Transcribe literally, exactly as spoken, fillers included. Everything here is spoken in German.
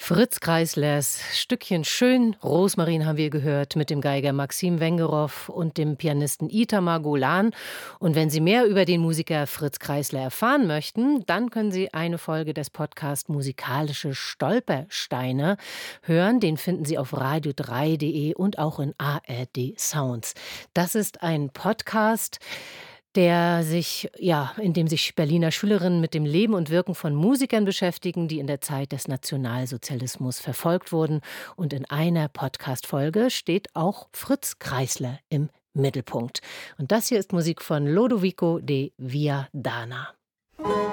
Fritz Kreislers Stückchen schön, Rosmarin haben wir gehört mit dem Geiger Maxim Wengerow und dem Pianisten Itamar Golan. Und wenn Sie mehr über den Musiker Fritz Kreisler erfahren möchten, dann können Sie eine Folge des Podcasts Musikalische Stolpersteine hören. Den finden Sie auf radio drei punkt de und auch in A R D Sounds. Das ist ein Podcast, der sich, ja, in dem sich Berliner Schülerinnen mit dem Leben und Wirken von Musikern beschäftigen, die in der Zeit des Nationalsozialismus verfolgt wurden. Und in einer Podcast-Folge steht auch Fritz Kreisler im Mittelpunkt. Und das hier ist Musik von Lodovico de Viadana.